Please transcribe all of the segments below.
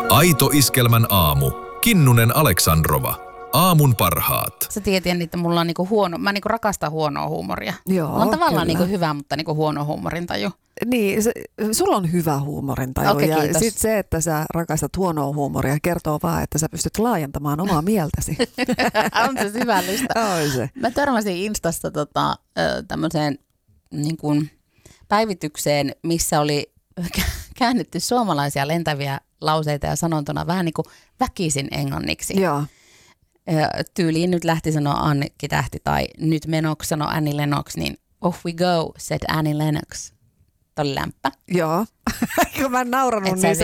Aito Iskelmän aamu. Kinnunen Aleksandrova. Aamun parhaat. Sä tiedät, että mulla on niinku huono, mä niinku rakastan huonoa huumoria. Joo, mulla on tavallaan kyllä. niinku hyvä, mutta niinku huono huumorintaju. Niin, sulla on hyvä huumorintaju Okei, ja kiitos. sit se, että sä rakastat huonoa huumoria kertoo vaan, että sä pystyt laajentamaan omaa mieltäsi. On se syvällistä. On se. Mä törmäsin Instassa tämmöiseen niin kuin päivitykseen, missä oli käännetty suomalaisia lentäviä lauseita ja sanontona vähän niin kuin väkisin englanniksi. Joo. Tyyliin nyt lähti sanoa Annikki Tähti tai nyt menoksi sanoo Annie Lennox, niin off we go, said Annie Lennox. Tämä oli lämpä. Joo. Kun mä en nauranut niin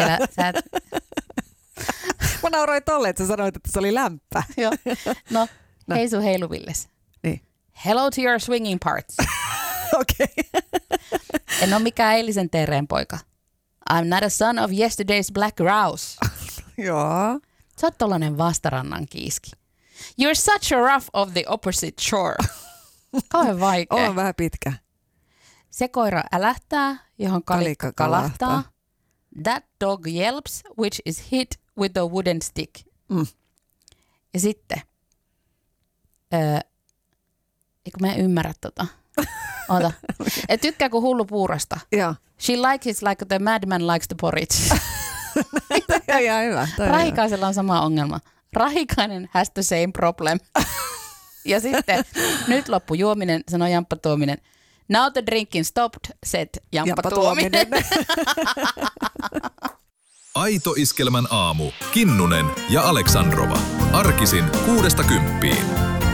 Mä nauroin tolle, että sä sanoit, että se oli lämpä. Joo. No, heisu heiluvilles. Niin. Hello to your swinging parts. Okei. En ole mikään eilisen tereen poika. I'm not a son of yesterday's black grouse. Joo. Sä oot tollanen vastarannan kiiski. You're such a rough of the opposite shore. Kauhean vaikea. On vähän pitkä. Se koira älähtää, johon kalikka kalahtaa. That dog yelps, which is hit with a wooden stick. Mm. Ja sitten, eikö mä en ymmärrä tota. Ota. Et tykkää kuin hullu puurosta. Joo. She likes it like the madman likes the porridge. Ihan hyvä. Rahikaisella on sama ongelma. Rahikainen has the same problem. Ja sitten, nyt loppu juominen, sanoi Jamppa Tuominen. Now the drinking stopped, said Jamppa Tuominen. Aito Iskelmän aamu. Kinnunen ja Aleksandrova. Arkisin 6–10.